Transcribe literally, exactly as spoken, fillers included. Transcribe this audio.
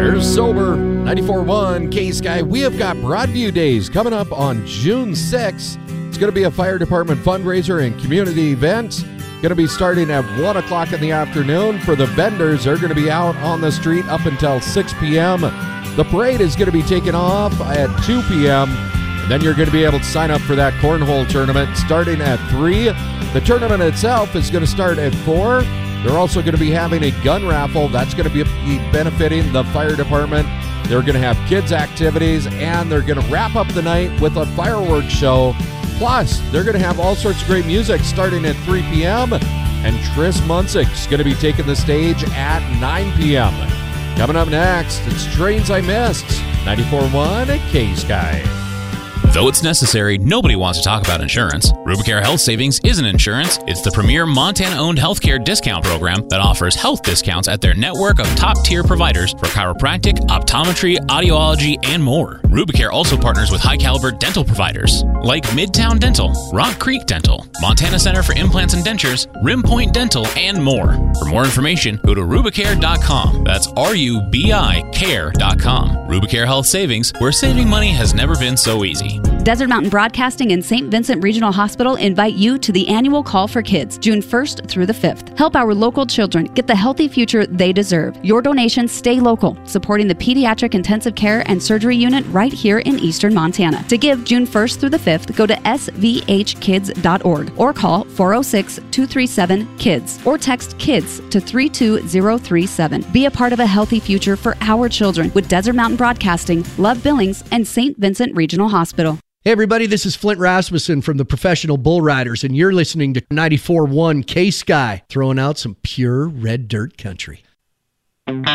Here's Sober, ninety-four point one K-Sky. We have got Broadview Days coming up on June sixth. It's going to be a fire department fundraiser and community event. Going to be starting at one o'clock in the afternoon. For the vendors, they're going to be out on the street up until six p.m. The parade is going to be taken off at two p.m. And then you're going to be able to sign up for that cornhole tournament starting at three. The tournament itself is going to start at four. They're also going to be having a gun raffle. That's going to be benefiting the fire department. They're going to have kids' activities, and they're going to wrap up the night with a fireworks show. Plus, they're going to have all sorts of great music starting at three p.m., and Tris Munsick's going to be taking the stage at nine p.m. Coming up next, it's Trains I Missed, ninety-four point one K-Sky. Though it's necessary, nobody wants to talk about insurance. Rubicare Health Savings isn't insurance. It's the premier Montana-owned healthcare discount program that offers health discounts at their network of top-tier providers for chiropractic, optometry, audiology, and more. Rubicare also partners with high-caliber dental providers like Midtown Dental, Rock Creek Dental, Montana Center for Implants and Dentures, Rim Point Dental, and more. For more information, go to rubicare dot com. That's R U B I care dot com. Rubicare Health Savings, where saving money has never been so easy. Desert Mountain Broadcasting and Saint Vincent Regional Hospital invite you to the annual Call for Kids, June first through the fifth. Help our local children get the healthy future they deserve. Your donations stay local, supporting the Pediatric Intensive Care and Surgery Unit right here in Eastern Montana. To give June first through the fifth, go to s v h kids dot org or call four oh six, two three seven, KIDS or text KIDS to three two zero three seven. Be a part of a healthy future for our children with Desert Mountain Broadcasting, Love Billings, and Saint Vincent Regional Hospital. Hey everybody, this is Flint Rasmussen from the Professional Bull Riders, and you're listening to ninety-four point one K-Sky, throwing out some pure red dirt country.